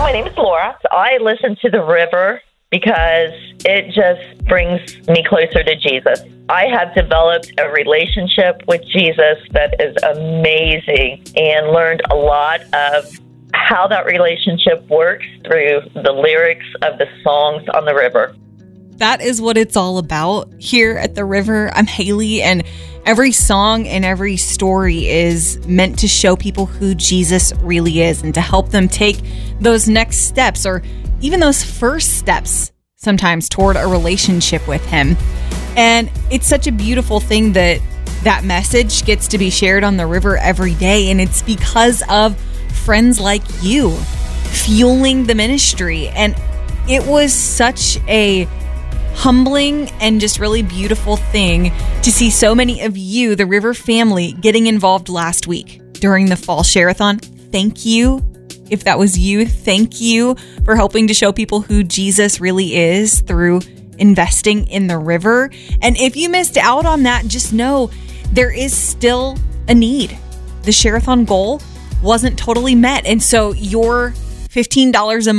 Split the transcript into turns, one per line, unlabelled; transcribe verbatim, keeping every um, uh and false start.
my name is Laura. I listen to the river because it just brings me closer to Jesus. I have developed a relationship with Jesus that is amazing and learned a lot of how that relationship works through the lyrics of the songs on the river.
That is what it's all about here at the river. I'm Haley, and every song and every story is meant to show people who Jesus really is and to help them take those next steps or even those first steps sometimes toward a relationship with him. And it's such a beautiful thing that that message gets to be shared on the river every day. And it's because of friends like you fueling the ministry. And it was such a humbling and just really beautiful thing to see so many of you, the River family, getting involved last week during the Fall Share-a-thon. Thank you. If that was you, thank you for helping to show people who Jesus really is through investing in the river. And if you missed out on that, just know there is still a need. The Share-a-thon goal wasn't totally met. And so your fifteen dollars a month